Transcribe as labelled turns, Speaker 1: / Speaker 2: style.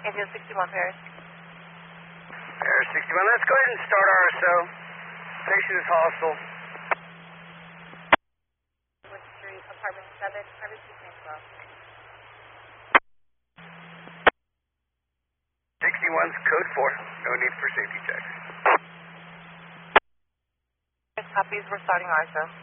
Speaker 1: India 61 Paris.
Speaker 2: Paris 61, let's go ahead and start RSO. Patient is hostile.
Speaker 1: Wood Street, apartment 7, Harvey Street, Maxwell.
Speaker 2: 61's code 4, no need for safety checks.
Speaker 1: Copies, we're starting RSO.